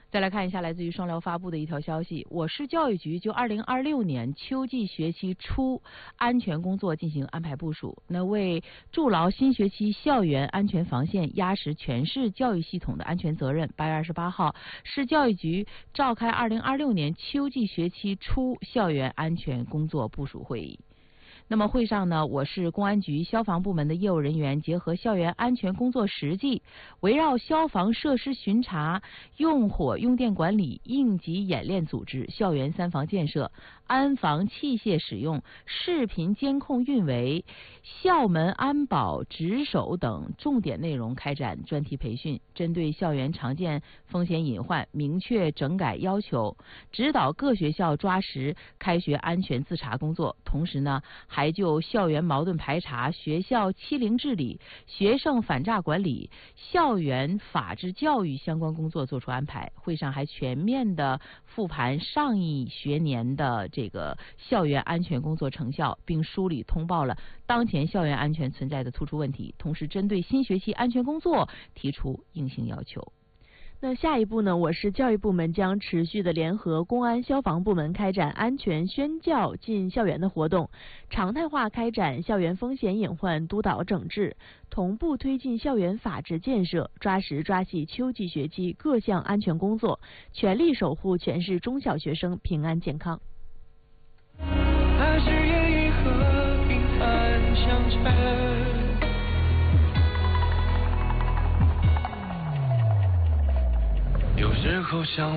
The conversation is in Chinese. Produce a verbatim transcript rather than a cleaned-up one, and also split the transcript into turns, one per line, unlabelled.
再来看一下来自于双聊发布的一条消息，我市教育局就二零二六年秋季学期初安全工作进行安排部署。那为筑牢新学期校园安全防线，压实全市教育系统的安全责任，八月二十八号，市教育局召开二零二六年秋季学期初校园安全工作部署会议。那么会上呢，我市公安局消防部门的业务人员结合校园安全工作实际，围绕消防设施巡查、用火用电管理、应急演练组织、校园三防建设、安防器械使用、视频监控运维、校门安保值守等重点内容开展专题培训，针对校园常见风险隐患明确整改要求，指导各学校抓实开学安全自查工作。同时呢，还就校园矛盾排查、学校欺凌治理、学生反诈管理、校园法治教育相关工作作出安排。会上还全面的复盘上一学年的这个校园安全工作成效，并梳理通报了当前校园安全存在的突出问题，同时针对新学期安全工作提出硬性要求。
那下一步呢，我市教育部门将持续的联合公安消防部门开展安全宣教进校园的活动，常态化开展校园风险隐患督导整治，同步推进校园法治建设，抓实抓细秋季学期各项安全工作，全力守护全市中小学生平安健康。
还是愿意和平凡相衬，有时候想